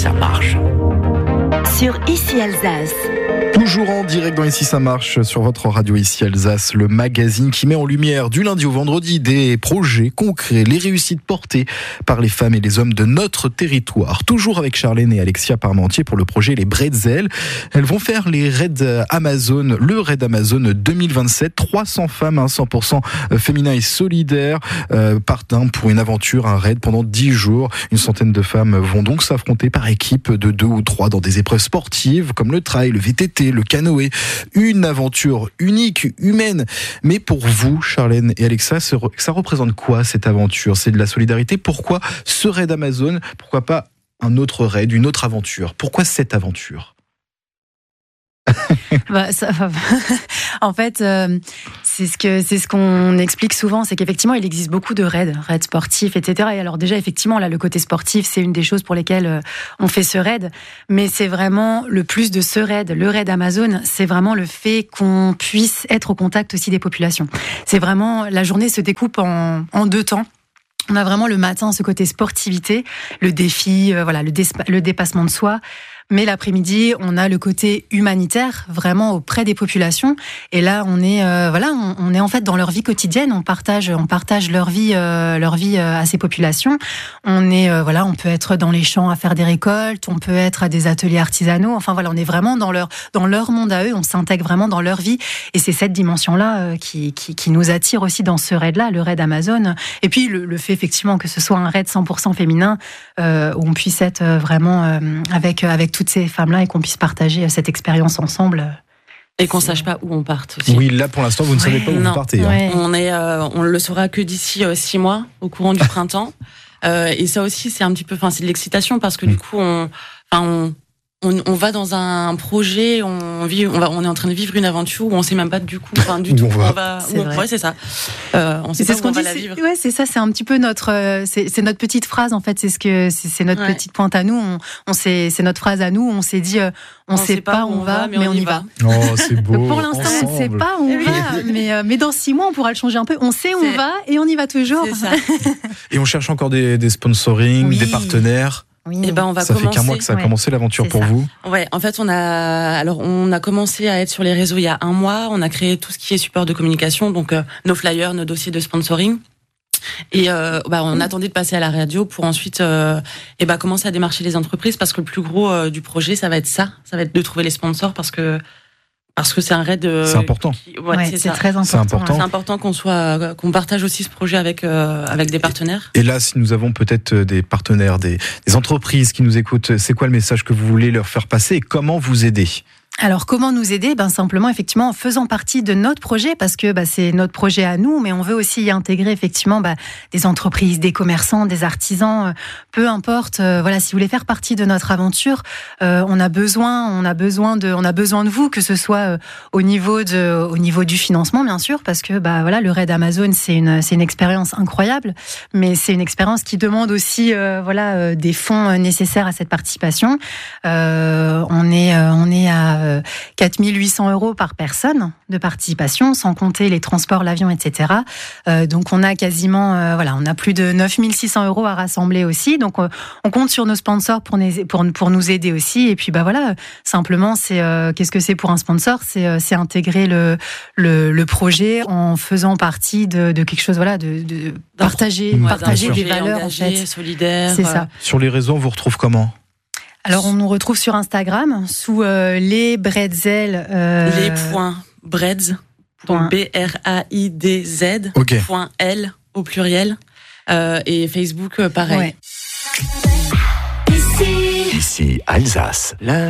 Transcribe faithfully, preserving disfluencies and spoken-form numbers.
ça marche. Sur Ici Alsace. Toujours en direct dans Ici ça marche sur votre radio Ici Alsace, le magazine qui met en lumière du lundi au vendredi des projets concrets, les réussites portées par les femmes et les hommes de notre territoire. Toujours avec Charlène et Alexia Parmentier pour le projet Les Bretzels. Elles vont faire les raids Amazon, le raid Amazon deux mille vingt-sept. trois cents femmes, hein, cent pour cent féminin et solidaire, euh, partent hein, pour une aventure, un raid pendant dix jours. Une centaine de femmes vont donc s'affronter par équipe de deux ou trois dans des épreuves sportives comme le trail, le V T T, le canoë. Une aventure unique, humaine. Mais pour vous, Charlène et Alexa, ça représente quoi cette aventure ? C'est de la solidarité. Pourquoi ce raid Amazon ? Pourquoi pas un autre raid, une autre aventure ? Pourquoi cette aventure ? bah, ça, en fait, euh, c'est ce que c'est ce qu'on explique souvent, c'est qu'effectivement, il existe beaucoup de raids, raids sportifs, et cetera. Et alors déjà, effectivement, là, le côté sportif, c'est une des choses pour lesquelles euh, on fait ce raid. Mais c'est vraiment le plus de ce raid, le raid Amazon, c'est vraiment le fait qu'on puisse être au contact aussi des populations. C'est vraiment la journée se découpe en, en deux temps. On a vraiment le matin ce côté sportivité, le défi, euh, voilà, le, dé- le dépassement de soi. Mais l'après-midi, on a le côté humanitaire, vraiment auprès des populations. Et là, on est, euh, voilà, on, on est en fait dans leur vie quotidienne. On partage, on partage leur vie, euh, leur vie euh, à ces populations. On est, euh, voilà, on peut être dans les champs à faire des récoltes. On peut être à des ateliers artisanaux. Enfin voilà, on est vraiment dans leur, dans leur monde à eux. On s'intègre vraiment dans leur vie. Et c'est cette dimension-là euh, qui, qui, qui nous attire aussi dans ce raid-là, le raid Amazon. Et puis le, le fait effectivement que ce soit un raid cent pour cent féminin, euh, où on puisse être vraiment euh, avec, avec toutes ces femmes-là et qu'on puisse partager cette expérience ensemble. Et qu'on ne sache pas où on part aussi. Oui, là pour l'instant, vous ne ouais, savez pas où non, vous partez. Ouais. Hein. On est, euh, on le saura que d'ici euh, six mois, au courant du printemps. Euh, et ça aussi, c'est un petit peu, enfin, c'est de l'excitation parce que mmh. du coup, on, enfin, on, on, on va dans un projet, on vit, on va, on est en train de vivre une aventure où on ne sait même pas du coup, enfin, du où tout. On va. On va c'est, où on, ouais, c'est ça. Euh, on sait c'est pas ce où qu'on on dit, va la vivre. Ouais, c'est ça. C'est un petit peu notre, c'est, c'est notre petite phrase en fait. C'est ce que, c'est, c'est notre ouais. petite pointe à nous. On, on sait, c'est notre phrase à nous. On s'est dit, euh, on ne sait pas où on va, mais on y va. va. Oh, c'est beau. Donc pour l'instant, ensemble. on ne sait pas où on va, mais euh, mais dans six mois, on pourra le changer un peu. On sait où c'est... on va et on y va toujours. C'est ça. Et on cherche encore des, des sponsoring, oui. des partenaires. Oui. Et ben on va ça commencer. fait qu'un mois que ça a ouais. commencé l'aventure c'est pour ça. vous. Ouais, en fait on a alors on a commencé à être sur les réseaux il y a un mois. On a créé tout ce qui est support de communication, donc euh, nos flyers, nos dossiers de sponsoring. Et euh, bah on mmh. attendait de passer à la radio pour ensuite euh, et bah commencer à démarcher les entreprises parce que le plus gros euh, du projet ça va être ça, ça va être de trouver les sponsors parce que parce que c'est un raid. Euh, c'est important. Qui, ouais, ouais, c'est, c'est ça. très important. C'est important. C'est important qu'on soit, qu'on partage aussi ce projet avec euh, avec des partenaires. Et là, si nous avons peut-être des partenaires, des, des entreprises qui nous écoutent, c'est quoi le message que vous voulez leur faire passer et comment vous aider ? Alors, comment nous aider ? Ben, simplement, effectivement, en faisant partie de notre projet, parce que bah, c'est notre projet à nous, mais on veut aussi y intégrer, effectivement, bah, des entreprises, des commerçants, des artisans, euh, peu importe. Euh, voilà, si vous voulez faire partie de notre aventure, euh, on a besoin, on a besoin de, on a besoin de vous, que ce soit euh, au niveau de, au niveau du financement, bien sûr, parce que bah voilà, le raid Amazon, c'est une, c'est une expérience incroyable, mais c'est une expérience qui demande aussi, euh, voilà, euh, des fonds nécessaires à cette participation. Euh, on est, euh, on est à quatre mille huit cents euros par personne de participation, sans compter les transports, l'avion, et cetera. Euh, donc on a quasiment, euh, voilà, on a plus de neuf mille six cents euros à rassembler aussi. Donc euh, on compte sur nos sponsors pour, nous, pour, pour nous aider aussi. Et puis bah voilà, simplement, c'est euh, qu'est-ce que c'est pour un sponsor ? C'est, euh, c'est intégrer le, le, le projet en faisant partie de, de quelque chose, voilà, de, de partager, ouais, partager des valeurs, engagé, en fait. Solidaire. C'est ça. Sur les réseaux, on vous retrouve comment ? Alors, on nous retrouve sur Instagram sous euh, les Bretzels. Euh... Les points Bredz, donc B R A I D Z, okay. point L au pluriel, euh, et Facebook, pareil. Ouais. Ici, Ici Alsace. La